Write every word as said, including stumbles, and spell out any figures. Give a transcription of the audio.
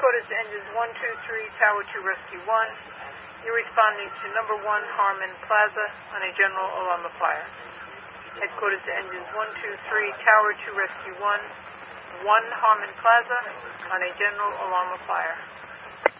Headquarters to engines one two three, Tower two Rescue one. You're responding to number one Harmon Plaza on a general alarm of fire. Headquarters to engines one two three, Tower two Rescue one. one Harmon Plaza on a general alarm of fire.